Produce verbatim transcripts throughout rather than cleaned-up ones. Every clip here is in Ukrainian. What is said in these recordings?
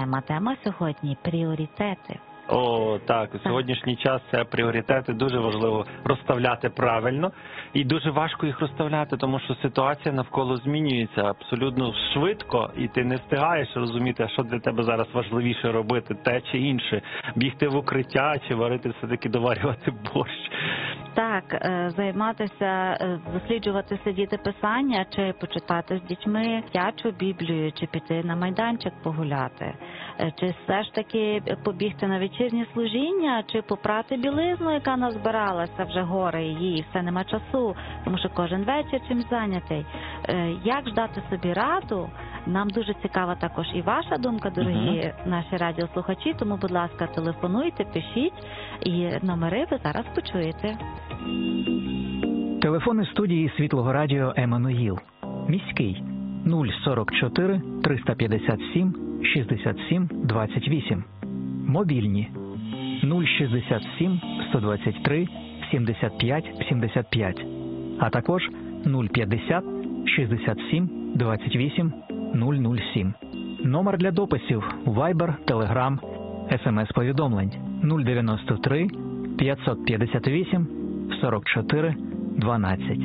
тема. Тема сьогодні – пріоритети. О, так, у сьогоднішній час це пріоритети, дуже важливо розставляти правильно. І дуже важко їх розставляти, тому що ситуація навколо змінюється абсолютно швидко, і ти не встигаєш розуміти, що для тебе зараз важливіше робити, те чи інше. Бігти в укриття чи варити все-таки доварювати борщ. Так, займатися, досліджувати, сидіти писання, чи почитати з дітьми дитячу Біблію, чи піти на майданчик погуляти, чи все ж таки побігти на вечірнє служіння, чи попрати білизну, яка назбиралася вже гори, її все нема часу, тому що кожен вечір чимсь зайнятий. Як ж дати собі раду? Нам дуже цікава також і ваша думка, дорогі uh-huh. наші радіослухачі, тому, будь ласка, телефонуйте, пишіть, і номери ви зараз почуєте. Телефони студії Світлого радіо Еммануїл. Міський нуль сорок чотири триста п'ятдесят сім шістдесят сім двадцять вісім. Мобільні нуль шістдесят сім сто двадцять три сімдесят п'ять сімдесят п'ять, а також нуль п'ятдесят шістдесят сім двадцять вісім нуль нуль сім. Номер для дописів Viber, Telegram, смс-повідомлень нуль дев'яносто три п'ятсот п'ятдесят вісім сорок чотири дванадцять.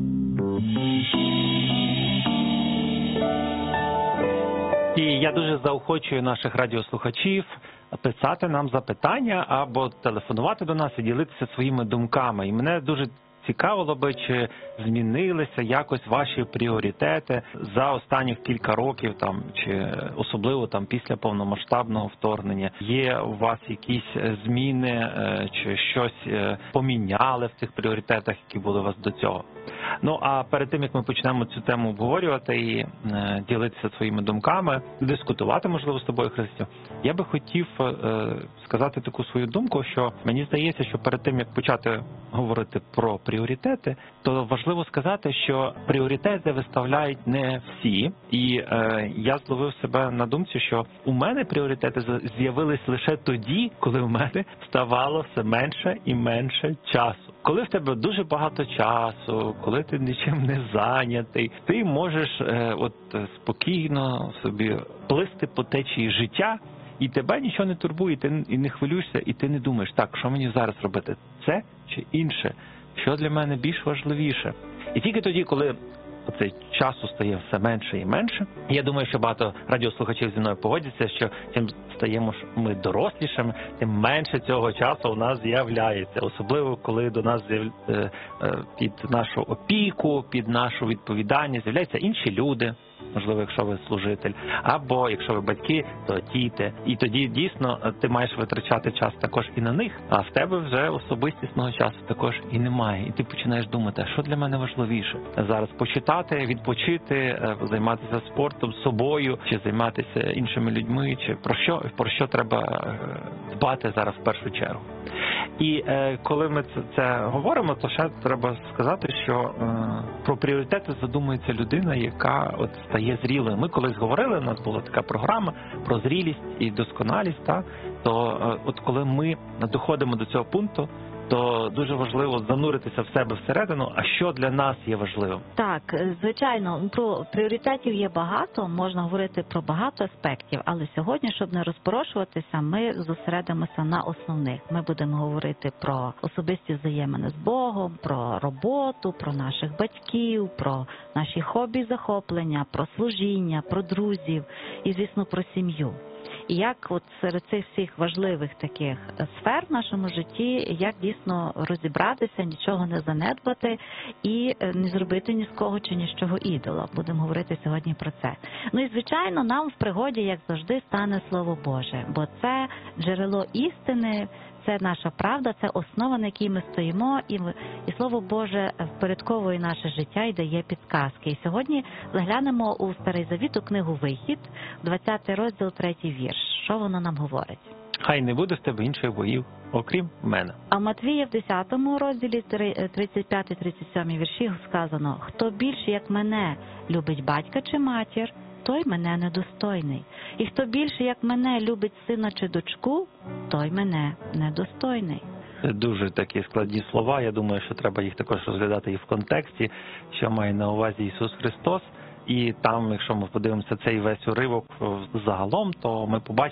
І я дуже заохочую наших радіослухачів писати нам запитання або телефонувати до нас і ділитися своїми думками. І мене дуже цікавило би, чи змінилися якось ваші пріоритети за останніх кілька років, там, чи особливо там після повномасштабного вторгнення. Є у вас якісь зміни, чи щось поміняли в цих пріоритетах, які були у вас до цього? Ну, а перед тим, як ми почнемо цю тему обговорювати і е, ділитися своїми думками, дискутувати, можливо, з тобою, Христю, я би хотів е, сказати таку свою думку, що мені здається, що перед тим, як почати говорити про пріоритети, то важливо сказати, що пріоритети виставляють не всі. І е, я зловив себе на думці, що у мене пріоритети з'явились лише тоді, коли в мене ставало все менше і менше часу. Коли в тебе дуже багато часу, коли ти нічим не зайнятий, ти можеш е, от спокійно собі плисти по течії життя, і тебе нічого не турбує, ти і не хвилюєшся, і ти не думаєш, так, що мені зараз робити, це чи інше, що для мене більш важливіше. І тільки тоді, коли оцей часу стає все менше і менше, я думаю, що багато радіослухачів зі мною погодяться, що чим стаємо ми дорослішими, тим менше цього часу у нас з'являється. Особливо, коли до нас під нашу опіку, під нашу відповідальність з'являються інші люди, можливо, якщо ви служитель, або якщо ви батьки, то діти. І тоді дійсно ти маєш витрачати час також і на них, а в тебе вже особистісного часу також і немає. І ти починаєш думати, що для мене важливіше? Зараз почитати, відпочити, займатися спортом, собою, чи займатися іншими людьми, чи про що, про що треба дбати зараз в першу чергу. І е, коли ми це, це говоримо, то ще треба сказати, що е, про пріоритети задумується людина, яка от стає зрілою. Ми колись говорили, у нас була така програма про зрілість і досконалість, та, то е, от коли ми доходимо до цього пункту, то дуже важливо зануритися в себе всередину, а що для нас є важливим. Так, звичайно, про пріоритетів є багато, можна говорити про багато аспектів, але сьогодні, щоб не розпорошуватися, ми зосередимося на основних. Ми будемо говорити про особисті взаємини з Богом, про роботу, про наших батьків, про наші хобі, захоплення, про служіння, про друзів і, звісно, про сім'ю. І як от серед цих всіх важливих таких сфер в нашому житті, як дійсно розібратися, нічого не занедбати і не зробити ні з кого чи ні з чого ідола. Будемо говорити сьогодні про це. Ну і, звичайно, нам в пригоді, як завжди, стане Слово Боже, бо це джерело істини, це наша правда, це основа, на якій ми стоїмо, і, і Слово Боже впорядковує наше життя і дає підказки. І сьогодні заглянемо у Старий Завіт, у книгу «Вихід», двадцятий розділ, третій вірш. Що воно нам говорить? Хай не буде в тебе інших богів, окрім мене. А в Матвія в десятому розділі, тридцять п'ятий тридцять сьомий вірші сказано: «Хто більше, як мене, любить батька чи матір, той мене недостойний. І хто більше, як мене, любить сина чи дочку, той мене недостойний». Дуже такі складні слова. Я думаю, що треба їх також розглядати і в контексті, що має на увазі Ісус Христос. І там, якщо ми подивимося цей весь уривок загалом, то ми побачимо,